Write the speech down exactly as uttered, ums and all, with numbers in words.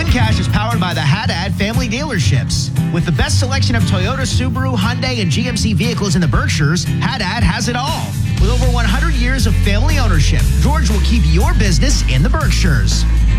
Win Cash is powered by the Haddad family dealerships. With the best selection of Toyota, Subaru, Hyundai, and G M C vehicles in the Berkshires, Haddad has it all. With over one hundred years of family ownership, George will keep your business in the Berkshires.